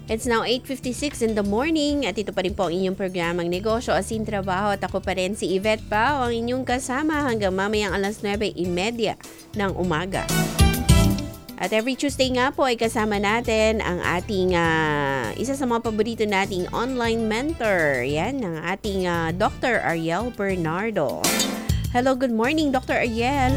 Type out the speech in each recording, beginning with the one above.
It's now 8:56 in the morning at ito pa rin po ang inyong programang Negosyo Asin Trabaho at ako pa rin si Yvette Pao, ang inyong kasama hanggang mamayang alas 9:30 ng umaga. At every Tuesday nga po ay kasama natin ang ating isa sa mga paborito nating online mentor. Yan, ang ating Dr. Ariel Bernardo. Hello, good morning Dr. Ariel.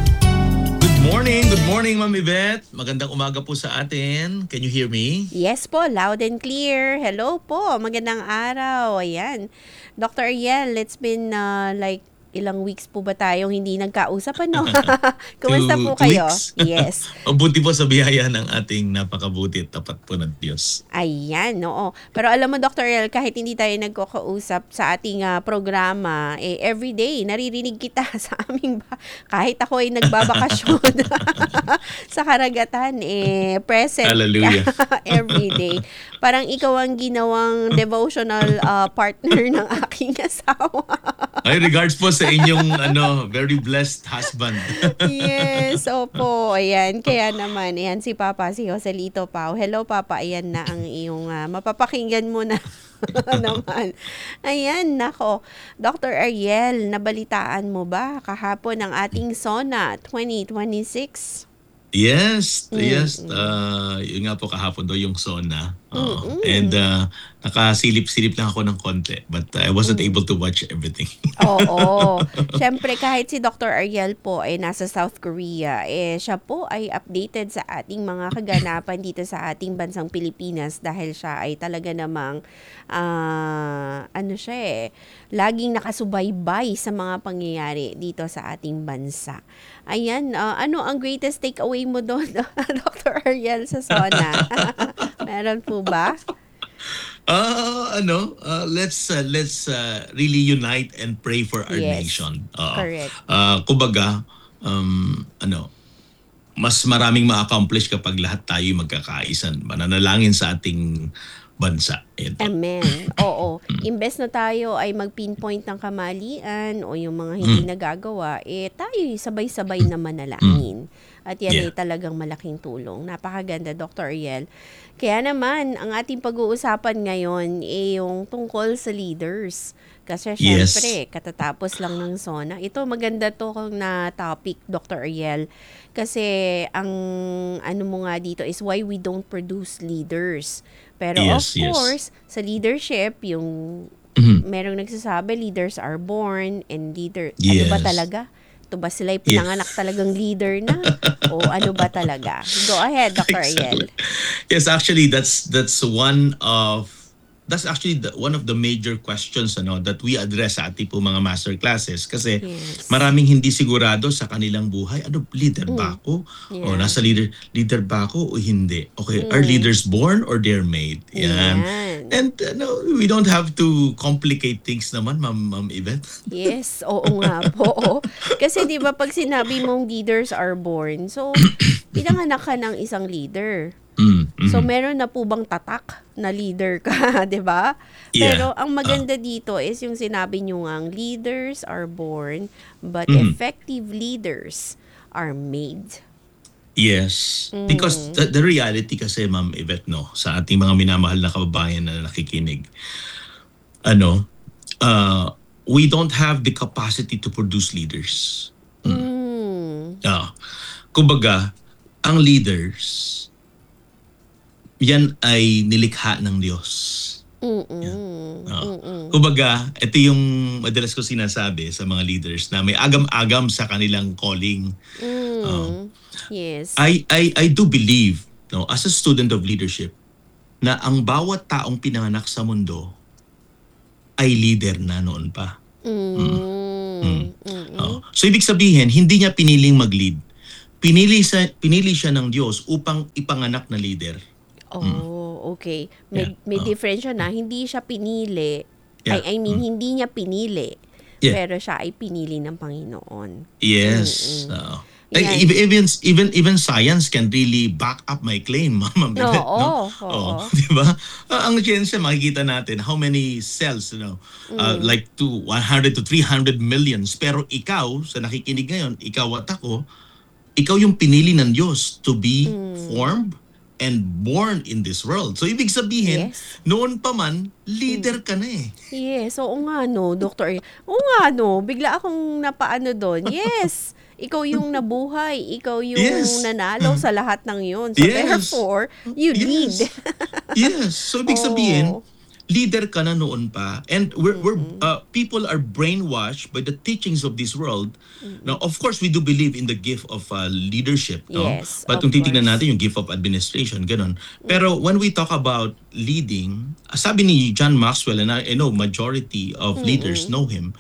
Good morning, Ma'am Yvette. Magandang umaga po sa atin. Can you hear me? Yes po, loud and clear. Hello po, magandang araw. Ayan. Dr. Ariel, it's been like ilang weeks po ba tayong hindi nagkausap, ano? Kumusta po Two kayo? weeks. Yes. Mabuti po sa biyaya ng ating napakabuti at tapat po ng Diyos. Ayan, oo. Pero alam mo, Dr. Ariel, kahit hindi tayo nagkakausap sa ating programa, everyday, naririnig kita sa aming kahit ako ay nagbabakasyon sa karagatan, present Hallelujah. ka everyday. Parang ikaw ang ginawang devotional partner ng aking asawa. Ay, regards po sa inyong very blessed husband. Yes, opo. Ayan, kaya naman, ayan si Papa, si Joselito Pao. Hello, Papa. Ayan na ang iyong mapapakinggan mo na naman. Ayan, nako. Dr. Ariel, nabalitaan mo ba kahapon ang ating SONA 2026? Yes. Yun nga po kahapon daw yung SONA. And nakasilip-silip lang ako ng konti. But I wasn't able to watch everything. Oo. Siyempre, kahit si Dr. Ariel po ay nasa South Korea, siya po ay updated sa ating mga kaganapan dito sa ating bansang Pilipinas dahil siya ay talaga namang, laging nakasubaybay sa mga pangyayari dito sa ating bansa. Ayan, ano ang greatest takeaway mo doon, Dr. Ariel, sa SONA? Meron po ba? Let's really unite and pray for our Yes, nation. correct. Kumbaga, mas maraming ma-accomplish kapag lahat tayo magkakaisa. Mananalangin sa ating bansa. Ito. Amen. Oo. Imbes na tayo ay mag-pinpoint ng kamalian o yung mga hindi nagagawa, tayo sabay-sabay na manalangin. At yan ay talagang malaking tulong. Napakaganda, Dr. Ariel. Kaya naman, ang ating pag-uusapan ngayon yung tungkol sa leaders. Kasi syempre, katatapos lang ng SONA. Ito, maganda to na topic, Dr. Ariel. Kasi ang ano mo nga dito is why we don't produce leaders. Pero of course, sa leadership, yung merong nagsasabi, leaders are born and ano ba talaga? Ito ba sila'y pinanganak talagang leader na? O ano ba talaga? Go ahead, Dr. Ariel. Yes, actually, that's one of the major questions that we address sa ating po mga master classes kasi maraming hindi sigurado sa kanilang buhay. Leader ba ako? O nasa leader ba ako o hindi? Okay, are leaders born or they're made? Yan. And we don't have to complicate things naman, Ma'am Yvette. Yes, oo nga po. Kasi 'di ba pag sinabi mong leaders are born, so pinanganak ka ng isang leader. So meron na po bang tatak na leader ka, 'di ba? Pero ang maganda dito is yung sinabi niyo ngang leaders are born but effective leaders are made. Yes. Because the reality kasi, Ma'am Yvette, sa ating mga minamahal na kababayan na nakikinig, we don't have the capacity to produce leaders. Kumbaga, ang leaders, yan ay nilikha ng Diyos. Kumbaga, ito yung madalas ko sinasabi sa mga leaders na may agam-agam sa kanilang calling. Yes. I do believe, as a student of leadership, na ang bawat taong pinanganak sa mundo ay leader na noon pa. So ibig sabihin, hindi niya piniling mag-lead. Pinili siya ng Diyos upang ipanganak na leader. Okay. May difference siya na hindi siya pinili. Hindi niya pinili. Pero siya ay pinili ng Panginoon. Yes. Even science can really back up my claim, Ma'am Yvette, di ba? Ang science, makikita natin how many cells, like 100 to 300 millions. Pero ikaw, sa nakikinig ngayon, ikaw at ako, ikaw yung pinili ng Diyos to be formed and born in this world. So ibig sabihin, Yes. noon pa man, leader ka na eh. Yes, oo nga no, Dr. Oo nga no, bigla akong napaano doon. Yes, ikaw yung nabuhay, ikaw yung Yes. nanalo sa lahat ng yun. So Yes. therefore, you lead. Yes. Yes. So ibig sabihin, Oh. leader ka na noon pa, and people are brainwashed by the teachings of this world. Now, of course, we do believe in the gift of leadership, no? Yes, But of kung titingnan course. natin yung gift of administration, ganun. Pero when we talk about leading, sabi ni John Maxwell, and I know majority of leaders know him,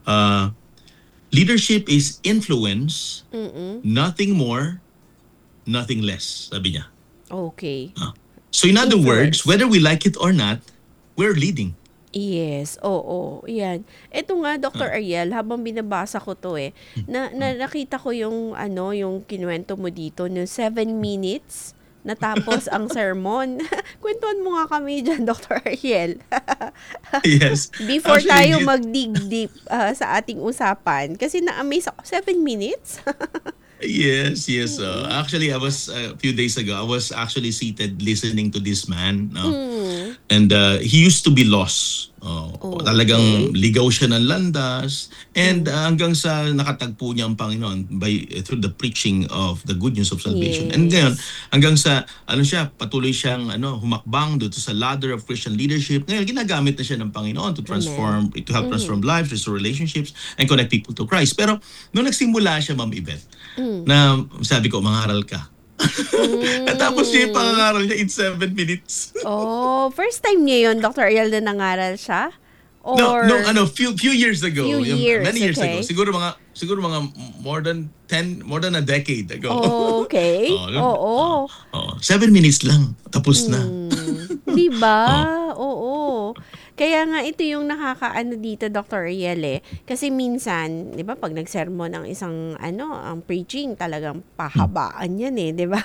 leadership is influence, nothing more, nothing less, sabi niya. Okay. So in other Influence. words, whether we like it or not, we're leading. Yes, oo, yan. Ito nga, Dr. Ariel, habang binabasa ko to nakita ko yung yung kinuwento mo dito, no 7 minutes natapos ang sermon. Kwentuhan mo nga kami dyan, Dr. Ariel. Yes. Before Actually, tayo mag-dig deep sa ating usapan, kasi na-amaze ako, 7 minutes? Yes, yes. Actually, I was a few days ago. I was actually seated listening to this man, no? And he used to be lost. Talagang ligaw siya ng landas, and hanggang sa nakatagpo niya ang Panginoon through the preaching of the good news of salvation. And then hanggang sa patuloy siyang humakbang dito sa ladder of Christian leadership. Ngayon ginagamit na siya ng Panginoon to help transform lives, restore relationships, and connect people to Christ. Pero nung nagsimula siya, Ma'am Yvette, na sabi ko, mangaral ka. At tapos niya yung pangangaral niya in 7 minutes. Oh, first time niya yun, Dr. Ariel, na nangaral siya? Or... Few years ago. Few years, Many years okay. ago. Siguro mga more than a decade ago. Okay. Oo. 7 minutes lang. Tapos na. Di ba? Oo. Kaya nga ito yung nakakaano dito, Dr. Ariel Kasi minsan, di ba, pag nagsermon ang isang ang preaching, talagang pahabaan yan di ba?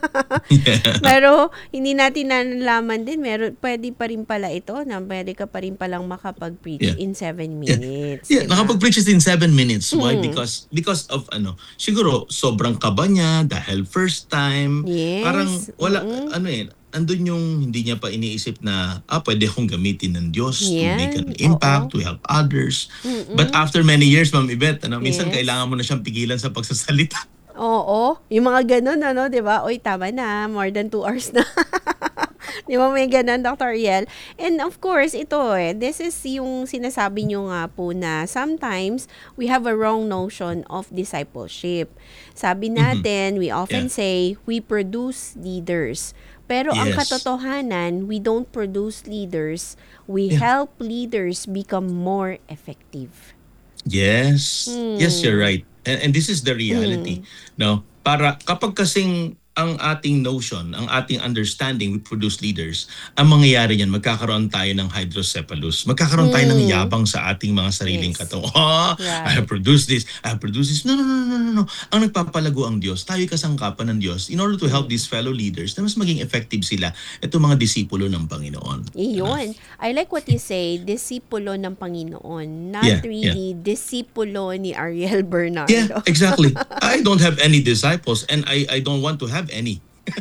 Pero hindi natin nalalaman din, pwede pa rin pala ito na pwede ka pa rin palang makapag-preach in 7 minutes. Yeah, diba? nakapag-preach in 7 minutes. Why? Because of siguro sobrang kaba niya dahil first time. Yes. Parang wala andun yung hindi niya pa iniisip na pwede akong gamitin ng Diyos to make an impact, to help others. But after many years, Ma'am Yvette, minsan Yes. kailangan mo na siyang pigilan sa pagsasalita. Oo. Yung mga ganun, di ba? Oy, tama na. More than 2 hours na. Di ba may ganun, Dr. Ariel? And of course, ito this is yung sinasabi nyo nga po na sometimes we have a wrong notion of discipleship. Sabi natin, we often say, we produce leaders. Pero ang Yes. katotohanan, we don't produce leaders. We help leaders become more effective. Yes. Yes, you're right. And this is the reality. No? Para kapag kasing ang ating notion, ang ating understanding, we produce leaders, ang mangyayari niyan, magkakaroon tayo ng hydrocephalus. Magkakaroon tayo ng yabang sa ating mga sariling katawan. I have produced this. I have produced this. No. Ang nagpapalago ang Diyos. Tayo'y kasangkapan ng Diyos in order to help these fellow leaders na mas maging effective sila. Ito mga disipulo ng Panginoon. Iyon. I like what you say, disipulo ng Panginoon. Not really disipulo ni Ariel Bernardo. Yeah, exactly. I don't have any disciples, and I don't want to have any.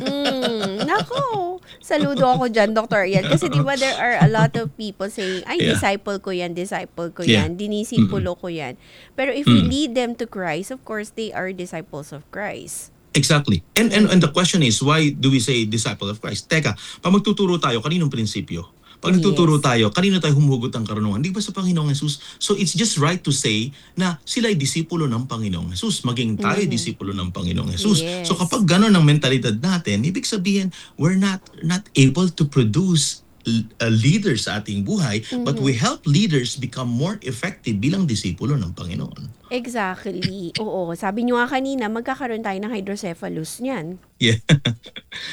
Nako, saludo ako dyan, Dr. Ariel. Kasi di ba there are a lot of people saying, ay, disciple ko yan, dinisipulo ko yan. Pero if we lead them to Christ, of course, they are disciples of Christ. Exactly. And the question is, why do we say disciple of Christ? Teka, pag magtuturo tayo, kaninong prinsipyo? Pag nagtuturo tayo, kanino tayo humuhugot ang karunungan? Di ba sa Panginoong Jesus? So it's just right to say na sila ay disipulo ng Panginoong Jesus. Maging tayo disipulo ng Panginoong Jesus. Yes. So kapag gano'n ang mentalidad natin, ibig sabihin, we're not able to produce leaders sa ating buhay, but we help leaders become more effective bilang disipulo ng Panginoon. Exactly. Oo. Sabi nyo nga kanina, magkakaroon tayo ng hydrocephalus niyan. Yeah.